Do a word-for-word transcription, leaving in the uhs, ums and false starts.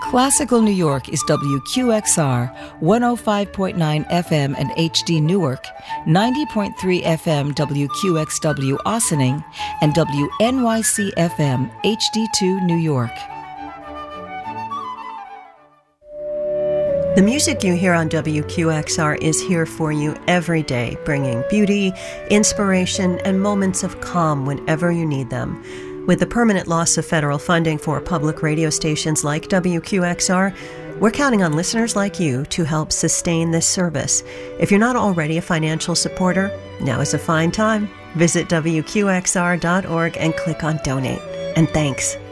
Classical New York is W Q X R, one oh five point nine F M and H D Newark, ninety point three F M W Q X W Ossining, and W N Y C F M H D two New York. The music you hear on W Q X R is here for you every day, bringing beauty, inspiration, and moments of calm whenever you need them. With the permanent loss of federal funding for public radio stations like W Q X R, we're counting on listeners like you to help sustain this service. If you're not already a financial supporter, now is a fine time. Visit W Q X R dot org and click on Donate. And thanks.